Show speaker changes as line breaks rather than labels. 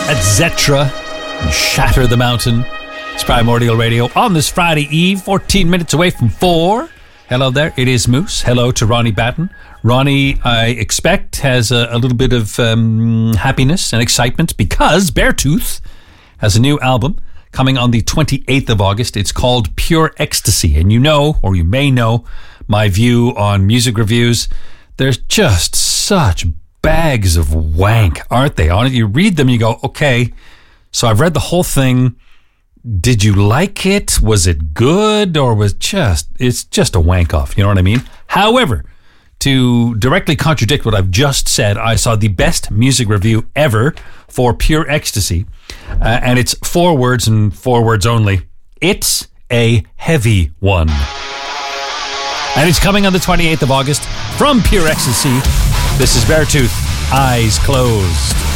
etc. and Shatter the Mountain. It's Primordial Radio on this Friday Eve, 14 minutes away from 4. Hello there, it is Moose. Hello to Ronnie Batten. Ronnie, I expect, has a little bit of happiness and excitement because Beartooth has a new album coming on the 28th of August. It's called Pure Ecstasy. And you know, or you may know, my view on music reviews. There's just such bags of wank, aren't they? On it, you read them, you go, okay, so I've read the whole thing. Did you like it? Was it good? Or it's just a wank off, you know what I mean? However, to directly contradict what I've just said, I saw the best music review ever for Pure Ecstasy. And it's 4 words and 4 words only. It's a heavy one. And it's coming on the 28th of August from Pure Ecstasy. This is Beartooth, Eyes Closed.